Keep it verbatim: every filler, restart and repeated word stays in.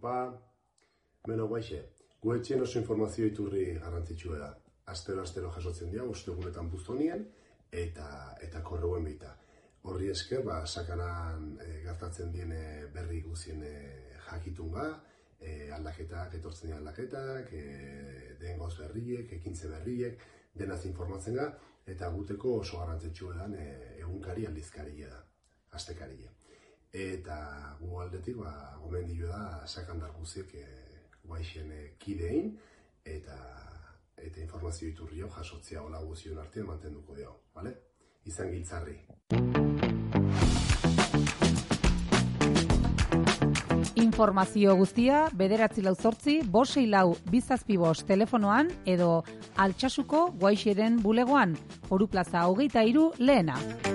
pa. Beno, guaixe, gu etxien oso informazio iturri garrantzitsua da. Astero-astero jasotzen dira, ostegunetan buztonien, eta, eta korreuen bita. Horri esker, ba, sakanan e, gertatzen diene berri guzien e, jakitun ga, e, aldaketak, etortzen dira aldaketak, e, den gauz berriek, ekintze berriek, denaz informatzen ga, eta guteko oso garrantzitsua da e, egunkari aldizkaria da, astekaria. Eta gu aldetik, ba, gomendio da sakandar guziek e, guaixen e, kidein, eta, eta informazio iturri hau jasotzea hola guzion artean mantenduko dugu, bale? Izan giltzarri. Informazio guztia bederatzi lau zortzi, bost sei lau bizazpi bost telefonoan edo Altsasuko Guaixeren bulegoan, Foru Plaza hogeita hiru lehena.